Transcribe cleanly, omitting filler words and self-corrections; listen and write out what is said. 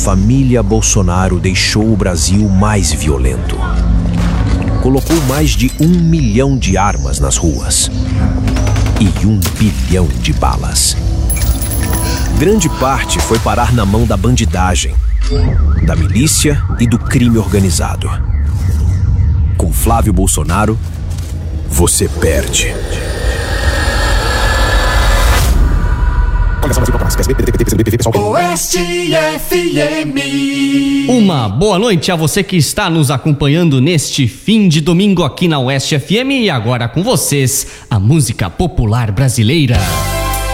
família Bolsonaro deixou o Brasil mais violento. Colocou mais de 1 milhão de armas nas ruas e 1 bilhão de balas. Grande parte foi parar na mão da bandidagem, da milícia e do crime organizado. Com Flávio Bolsonaro, você perde. Oeste FM. Uma boa noite a você que está nos acompanhando neste fim de domingo aqui na Oeste FM. E agora com vocês, a música popular brasileira.